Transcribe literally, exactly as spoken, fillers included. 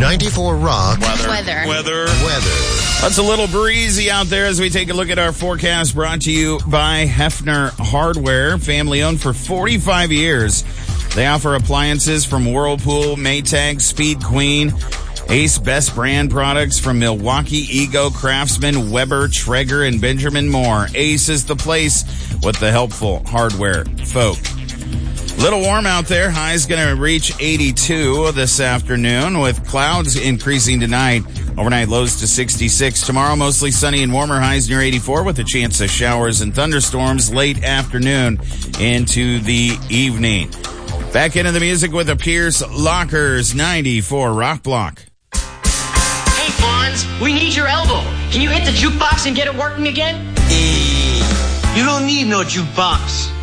ninety-four Rock. Weather. Weather. Weather. Weather. It's a little breezy out there as we take a look at our forecast, brought to you by Hefner Hardware, family owned for forty-five years. They offer appliances from Whirlpool, Maytag, Speed Queen, Ace Best Brand products from Milwaukee, Ego, Craftsman, Weber, Traeger, and Benjamin Moore. Ace is the place with the helpful hardware folk. Little warm out there. High's going to reach eighty-two this afternoon with clouds increasing tonight. Overnight lows to sixty-six. Tomorrow mostly sunny and warmer, highs near eighty-four with a chance of showers and thunderstorms late afternoon into the evening. Back into the music with the Pierce Lockers ninety-four Rock Block. Hey, Fonz, we need your elbow. Can you hit the jukebox and get it working again? Hey, you don't need no jukebox.